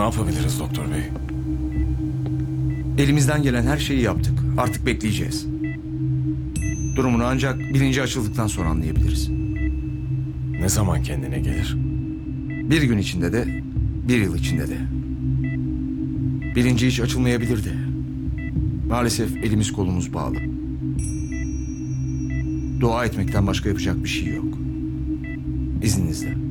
Ne yapabiliriz doktor bey? Elimizden gelen her şeyi yaptık. Artık bekleyeceğiz. Durumunu ancak bilinci açıldıktan sonra anlayabiliriz. Ne zaman kendine gelir? Bir gün içinde de, bir yıl içinde de. Bilinci hiç açılmayabilir de. Maalesef elimiz kolumuz bağlı. Dua etmekten başka yapacak bir şey yok. İzninizle.